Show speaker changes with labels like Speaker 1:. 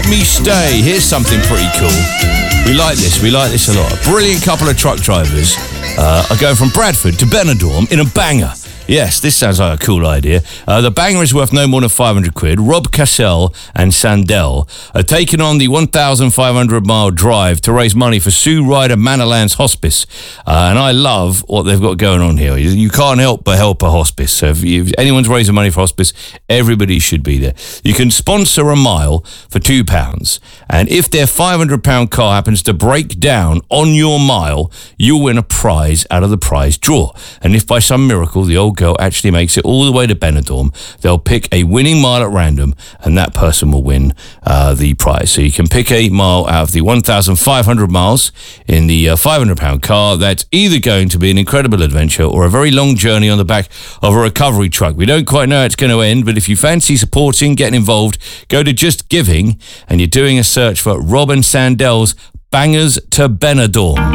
Speaker 1: Me Stay. Here's something pretty cool. We like this a lot. A brilliant couple of truck drivers are going from Bradford to Benidorm in a banger. Yes, this sounds like a cool idea. The banger is worth no more than 500 quid. Rob Cassell and Sandell are taking on the 1,500-mile drive to raise money for Sue Ryder Manorlands Hospice. And I love what they've got going on here. You can't help but help a hospice. So if anyone's raising money for hospice, everybody should be there. You can sponsor a mile for £2. And if their £500 car happens to break down on your mile, you'll win a prize out of the prize draw. And if by some miracle the old girl actually makes it all the way to Benidorm, they'll pick a winning mile at random, and that person will win the prize. So you can pick a mile out of the 1,500 miles in the £500 car. That's either going to be an incredible adventure or a very long journey on the back of a recovery truck. We don't quite know how it's going to end, but if you fancy supporting, getting involved, go to Just Giving, and you're doing a search for Rob and Sandell's Bangers to Benidorm.